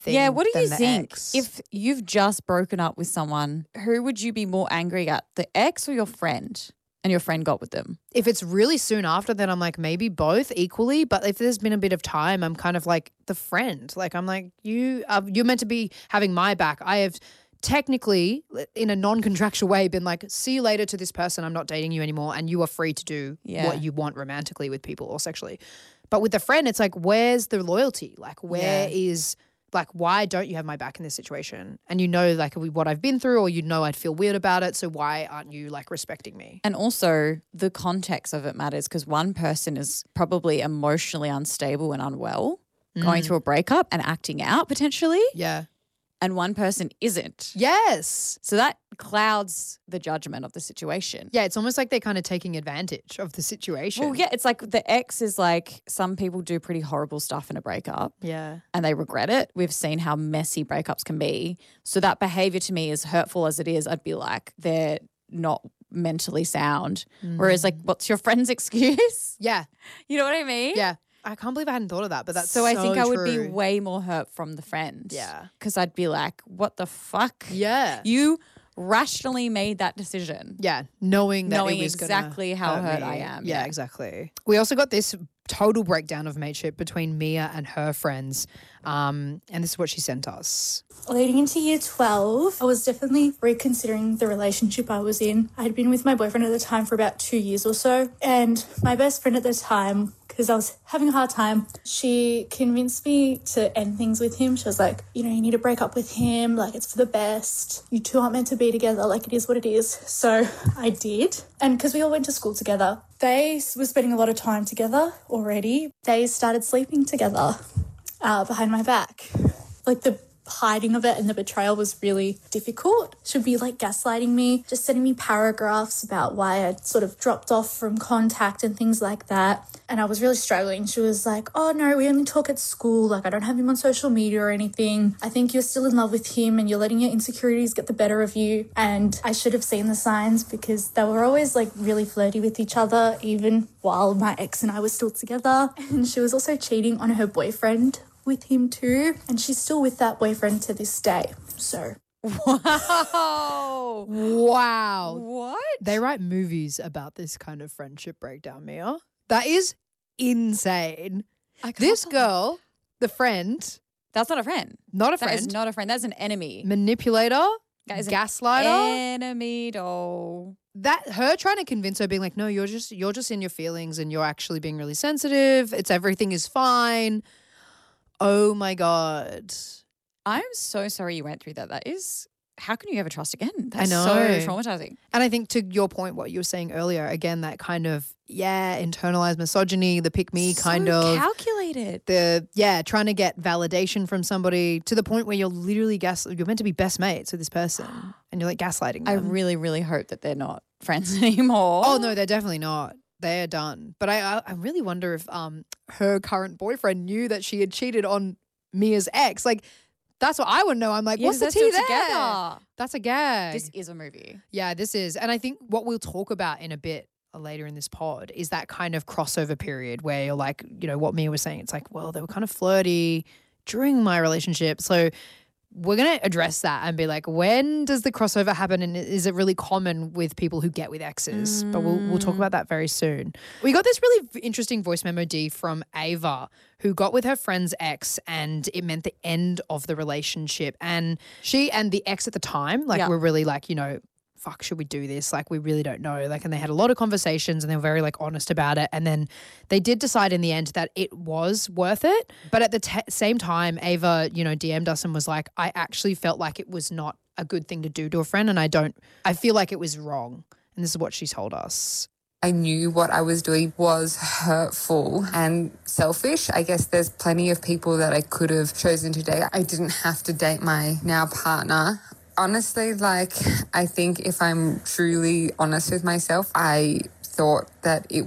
thing. Yeah, what do than you the think? ex. If you've just broken up with someone, who would you be more angry at, the ex or your friend? And your friend got with them. If it's really soon after, then I'm like, maybe both equally. But if there's been a bit of time, I'm kind of like the friend. Like, I'm like, you're meant to be having my back. I have technically, in a non-contractual way, been like, see you later to this person. I'm not dating you anymore. And you are free to do what you want romantically with people or sexually. But with a friend, it's like, where's the loyalty? Like, where is... Like, why don't you have my back in this situation? And you know, like, what I've been through, or you know I'd feel weird about it. So why aren't you, like, respecting me? And also the context of it matters, because one person is probably emotionally unstable and unwell, going through a breakup and acting out potentially. Yeah. And one person isn't. Yes. So that clouds the judgment of the situation. Yeah, it's almost like they're kind of taking advantage of the situation. Well, yeah, it's like the ex is like, some people do pretty horrible stuff in a breakup. Yeah. And they regret it. We've seen how messy breakups can be. So that behavior to me, as hurtful as it is, I'd be like, they're not mentally sound. Whereas like, what's your friend's excuse? Yeah. You know what I mean? Yeah. I can't believe I hadn't thought of that, but that's So I think I would be true. way more hurt from the friend. Yeah. Because I'd be like, what the fuck? Yeah. You rationally made that decision. Yeah, knowing that Knowing it was exactly how hurt me. I am. Yeah, exactly. We also got this total breakdown of mateship between Mia and her friends. And this is what she sent us. Leading into year 12, I was definitely reconsidering the relationship I was in. I had been with my boyfriend at the time for about 2 years or so. And my best friend at the time, because I was having a hard time, she convinced me to end things with him. She was like, you know, you need to break up with him. Like, it's for the best. You two aren't meant to be together. Like, it is what it is. So I did. And because we all went to school together, they were spending a lot of time together already. They started sleeping together behind my back. Like, the hiding of it and the betrayal was really difficult. She'd be like gaslighting me, just sending me paragraphs about why I'd sort of dropped off from contact and things like that. And I was really struggling. She was like, oh no, we only talk at school. Like, I don't have him on social media or anything. I think you're still in love with him and you're letting your insecurities get the better of you. And I should have seen the signs, because they were always like really flirty with each other, even while my ex and I were still together. And she was also cheating on her boyfriend with him too, and she's still with that boyfriend to this day. So Wow. What? They write movies about this kind of friendship breakdown, Mia. That is insane. This girl, the friend, That's not a friend. not a friend, That is not a friend. That's an enemy. manipulator, That is an gaslighter. enemy doll. That her trying to convince her, being like, no, you're just in your feelings and you're actually being really sensitive. It's everything is fine. Oh my God. I'm so sorry you went through that. That is, how can you ever trust again? I That's know. so traumatizing. And I think, to your point, what you were saying earlier, again, that kind of, internalized misogyny, the pick me kind So of. calculated. Trying to get validation from somebody, to the point where you're literally you're meant to be best mates with this person and you're like gaslighting them. I really, really hope that they're not friends anymore. Oh no, they're definitely not. They're done. But I really wonder if her current boyfriend knew that she had cheated on Mia's ex. Like, that's what I would know. I'm like, Yeah, what's the they're tea still there? together. That's a gag. This is a movie. Yeah, this is. And I think what we'll talk about in a bit later in this pod is that kind of crossover period where you're like, you know, what Mia was saying. It's like, well, they were kind of flirty during my relationship. So we're going to address that and be like, when does the crossover happen, and is it really common with people who get with exes? But we'll talk about that very soon. We got this really interesting voice memo, D, from Ava, who got with her friend's ex and it meant the end of the relationship. And she and the ex at the time, were really like, you know, fuck, should we do this? Like, we really don't know. Like, and they had a lot of conversations and they were very like honest about it. And then they did decide in the end that it was worth it. But at the same time, Ava, you know, DM'd us and was like, I actually felt like it was not a good thing to do to a friend. And I feel like it was wrong. And this is what she told us. I knew what I was doing was hurtful and selfish. I guess there's plenty of people that I could have chosen to date. I didn't have to date my now partner. Honestly, I think if I'm truly honest with myself, I thought that it was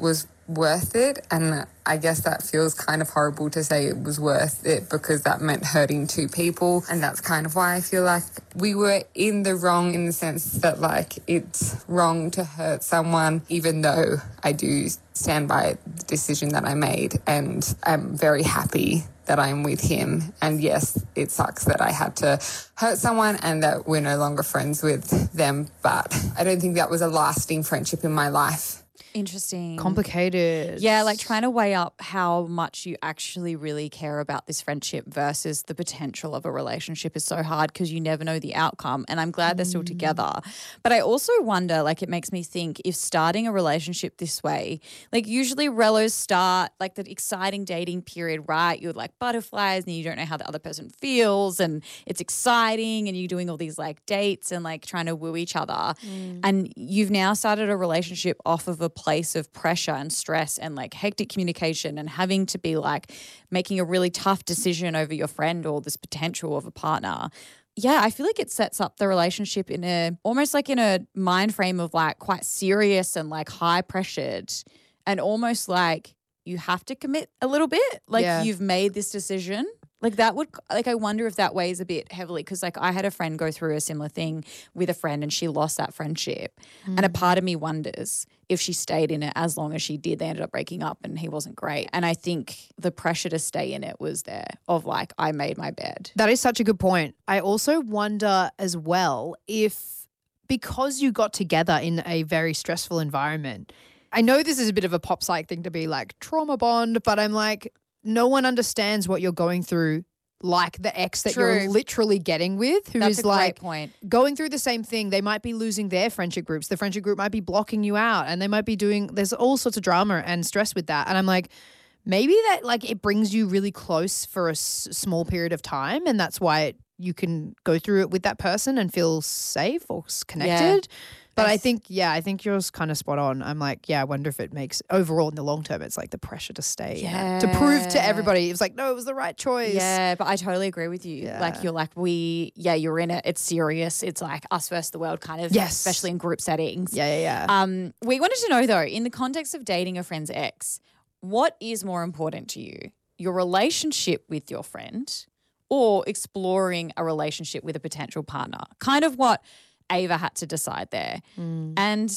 worth it. And I guess that feels kind of horrible to say it was worth it because that meant hurting two people. And that's kind of why I feel like we were in the wrong, in the sense that like it's wrong to hurt someone, even though I do stand by the decision that I made, and I'm very happy that I'm with him. And yes, it sucks that I had to hurt someone and that we're no longer friends with them, but I don't think that was a lasting friendship in my life. Interesting. Complicated. Yeah, like trying to weigh up how much you actually really care about this friendship versus the potential of a relationship is so hard because you never know the outcome. And I'm glad they're still together. But I also wonder, like it makes me think if starting a relationship this way, like usually relos start like the exciting dating period, right? You're like butterflies and you don't know how the other person feels and it's exciting and you're doing all these like dates and like trying to woo each other. And you've now started a relationship off of a place of pressure and stress and like hectic communication and having to be like making a really tough decision over your friend or this potential of a partner. Yeah, I feel like it sets up the relationship in a almost like in a mind frame of like quite serious and like high pressured and almost like you have to commit a little bit. Like you've made this decision. Like that would, like I wonder if that weighs a bit heavily because like I had a friend go through a similar thing with a friend and she lost that friendship. And a part of me wonders if she stayed in it as long as she did, they ended up breaking up and he wasn't great. And I think the pressure to stay in it was there of like, I made my bed. That is such a good point. I also wonder as well if because you got together in a very stressful environment, I know this is a bit of a pop psych thing to be like trauma bond, but I'm like, no one understands what you're going through like the ex that you're literally getting with, who That's is a like great point. going through the same thing. They might be losing their friendship groups. The friendship group might be blocking you out and they might be doing, there's all sorts of drama and stress with that. And I'm like, maybe that like it brings you really close for a small period of time and that's why you can go through it with that person and feel safe or connected. Yeah. But I think you're kind of spot on. I'm like, I wonder if it makes overall in the long term, it's like the pressure to stay to prove to everybody. It was like, no, it was the right choice. Yeah, but I totally agree with you. Yeah. Like you're like, you're in it. It's serious. It's like us versus the world kind of, especially in group settings. Yeah. We wanted to know though, in the context of dating a friend's ex, what is more important to you? Your relationship with your friend or exploring a relationship with a potential partner? Kind of what Ava had to decide there. And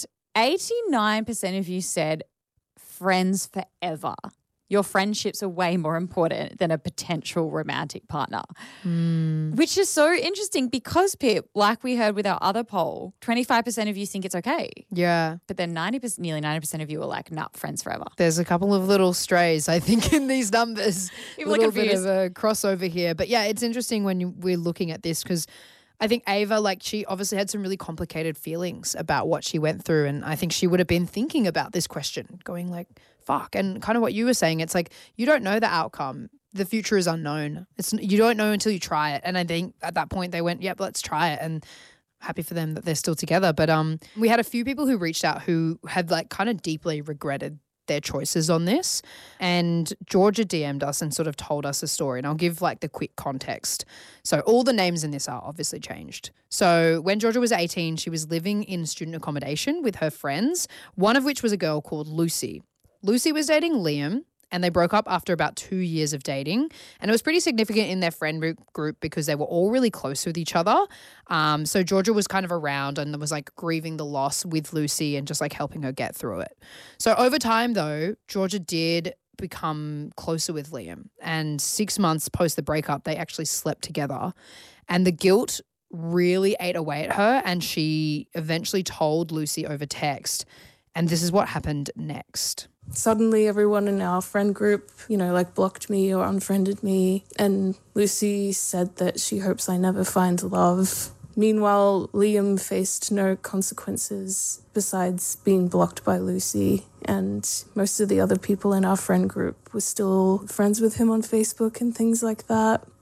89% of you said friends forever. Your friendships are way more important than a potential romantic partner, which is so interesting because, Pip, like we heard with our other poll, 25% of you think it's okay. Yeah. But then nearly 90% of you are like, nah, friends forever. There's a couple of little strays, I think, in these numbers. A little bit of a crossover here. But yeah, it's interesting when we're looking at this because I think Ava, like she obviously had some really complicated feelings about what she went through. And I think she would have been thinking about this question going like, fuck. And kind of what you were saying, it's like, you don't know the outcome. The future is unknown. You don't know until you try it. And I think at that point they went, yep, let's try it. And happy for them that they're still together. But we had a few people who reached out who had like kind of deeply regretted their choices on this. And Georgia DM'd us and sort of told us a story. And I'll give like the quick context. So all the names in this are obviously changed. So when Georgia was 18, she was living in student accommodation with her friends, one of which was a girl called Lucy. Lucy was dating Liam and they broke up after about 2 years of dating. And it was pretty significant in their friend group because they were all really close with each other. So Georgia was kind of around and was like grieving the loss with Lucy and just like helping her get through it. So over time though, Georgia did become closer with Liam. And 6 months post the breakup, they actually slept together. And the guilt really ate away at her and she eventually told Lucy over text. And this is what happened next. Suddenly everyone in our friend group, like blocked me or unfriended me. And Lucy said that she hopes I never find love. Meanwhile, Liam faced no consequences besides being blocked by Lucy. And most of the other people in our friend group were still friends with him on Facebook and things like that.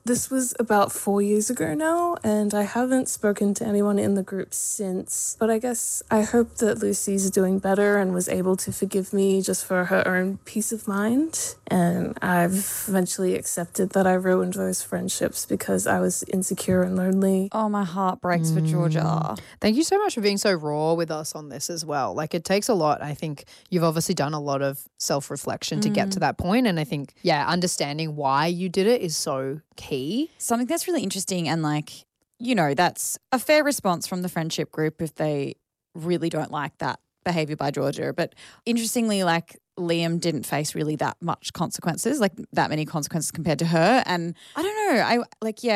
This was about 4 years ago now, and I haven't spoken to anyone in the group since. But I guess I hope that Lucy's doing better and was able to forgive me just for her own peace of mind. And I've eventually accepted that I ruined those friendships because I was insecure and lonely. Oh, my heart breaks for Georgia. Thank you so much for being so raw with us on this as well. Like, it takes a lot. I think you've obviously done a lot of self-reflection to get to that point. And I think, understanding why you did it is so key. Something that's really interesting and that's a fair response from the friendship group if they really don't like that behavior by Georgia. But interestingly, Liam didn't face really that much consequences, that many consequences compared to her. And I don't know,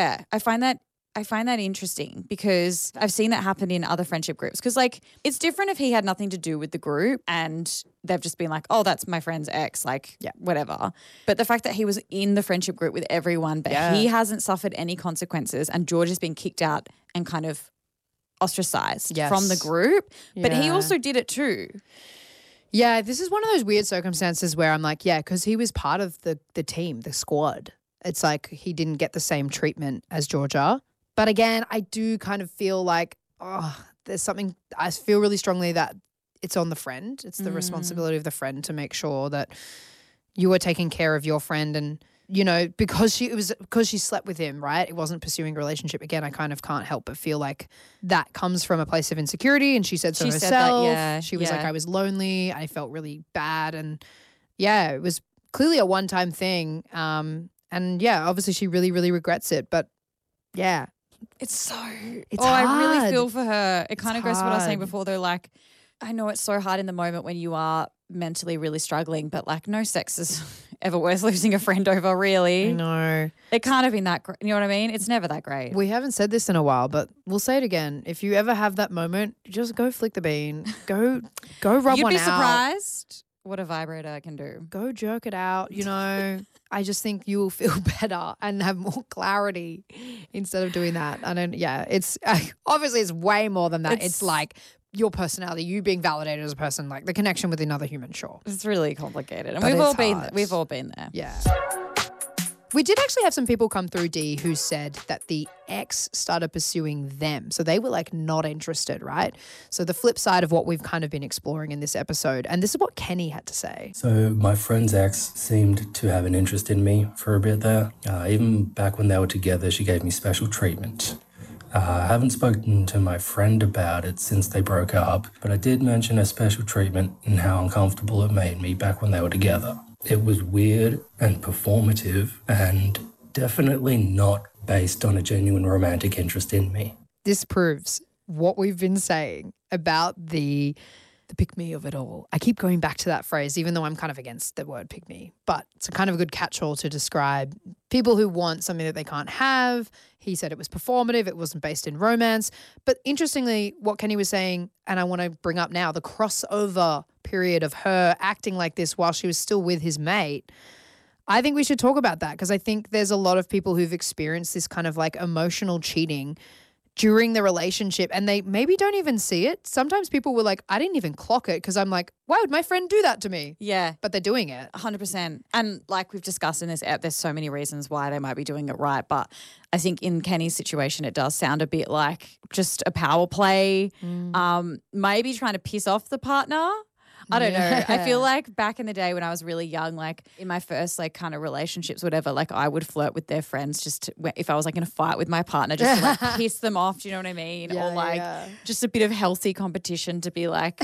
I find that interesting because I've seen that happen in other friendship groups. Because it's different if he had nothing to do with the group and they've just been like, oh, that's my friend's ex, whatever. But the fact that he was in the friendship group with everyone, but he hasn't suffered any consequences and George has been kicked out and kind of ostracized from the group. But he also did it too. Yeah, this is one of those weird circumstances where I'm like, because he was part of the team, the squad. It's like he didn't get the same treatment as Georgia. But again, I do kind of feel like, there's something, I feel really strongly that it's on the friend. It's the responsibility of the friend to make sure that you are taking care of your friend. And, because she slept with him, right? It wasn't pursuing a relationship. Again, I kind of can't help but feel like that comes from a place of insecurity. And she said so herself. Said that, she was like, I was lonely. I felt really bad. And it was clearly a one-time thing. And obviously she really, really regrets it. But it's hard. I really feel for her. It kind of goes to what I was saying hard. before though, I know it's so hard in the moment when you are mentally really struggling, but no sex is ever worth losing a friend over, really. I know. It can't have been that great. You know what I mean? It's never that great. We haven't said this in a while, but we'll say it again. If you ever have that moment, just go flick the bean. Go rub You'd one be out. surprised what a vibrator can do. Go jerk it out, I just think you will feel better and have more clarity instead of doing that. It's obviously it's way more than that. It's like your personality, you being validated as a person, the connection with another human, sure. It's really complicated. And But we've all been there. Yeah. We did actually have some people come through, Dee, who said that the ex started pursuing them. So they were not interested, right? So the flip side of what we've kind of been exploring in this episode. And this is what Kenny had to say. So my friend's ex seemed to have an interest in me for a bit there. Even back when they were together, she gave me special treatment. I haven't spoken to my friend about it since they broke up, but I did mention her special treatment and how uncomfortable it made me back when they were together. It was weird and performative and definitely not based on a genuine romantic interest in me. This proves what we've been saying about the pick-me of it all. I keep going back to that phrase, even though I'm kind of against the word pick-me, but it's a kind of a good catch-all to describe people who want something that they can't have. He said it was performative. It wasn't based in romance. But interestingly, what Kenny was saying, and I want to bring up now, the crossover period of her acting like this while she was still with his mate, I think we should talk about that because I think there's a lot of people who've experienced this kind of emotional cheating during the relationship and they maybe don't even see it. Sometimes people were like, I didn't even clock it because I'm like, why would my friend do that to me? Yeah. But they're doing it. 100%. And like we've discussed in this app, there's so many reasons why they might be doing it right. But I think in Kenny's situation, it does sound a bit like just a power play, maybe trying to piss off the partner. I don't know. I feel like back in the day when I was really young, in my first kind of relationships, whatever, I would flirt with their friends just to, if I was in a fight with my partner, just to piss them off. Do you know what I mean? Yeah, or just a bit of healthy competition to be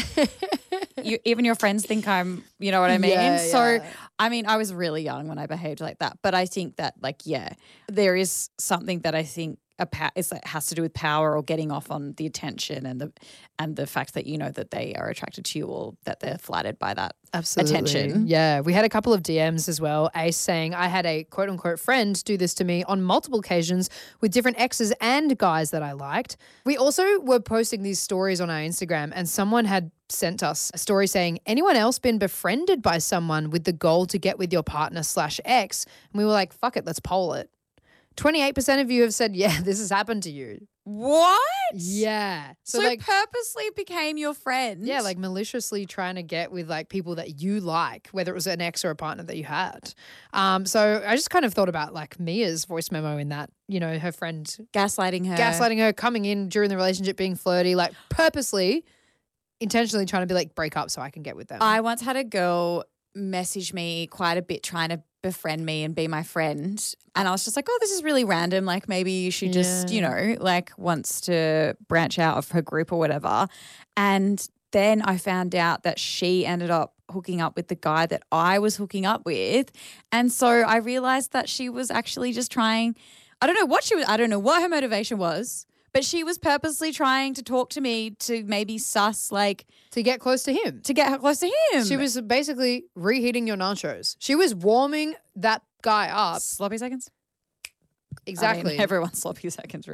even your friends think I'm, you know what I mean? Yeah, so, I mean, I was really young when I behaved like that. But I think that there is something that I think it has to do with power or getting off on the attention and the fact that that they are attracted to you or that they're flattered by that attention. Yeah, we had a couple of DMs as well. Ace saying, I had a quote unquote friend do this to me on multiple occasions with different exes and guys that I liked. We also were posting these stories on our Instagram and someone had sent us a story saying, anyone else been befriended by someone with the goal to get with your partner/ex? And we were like, fuck it, let's poll it. 28% of you have said, yeah, this has happened to you. What? Yeah. So like purposely became your friend. yeah, like maliciously trying to get with like people that you like, whether it was an ex or a partner that you had. So I just kind of thought about like Mia's voice memo in that, you know, her friend gaslighting her, coming in during the relationship, being flirty, like purposely, intentionally trying to be like break up so I can get with them. I once had a girl message me quite a bit trying to befriend me and be my friend. And I was just like, oh, this is really random. Like maybe she just, you know, like wants to branch out of her group or whatever. And then I found out that she ended up hooking up with the guy that I was hooking up with. And so I realized that she was actually just trying, I don't know what her motivation was, but she was purposely trying to talk to me to maybe suss like to get close to him. to get her close to him. She was basically reheating your nachos. She was warming that guy up. sloppy seconds. Exactly. I mean, everyone's sloppy seconds.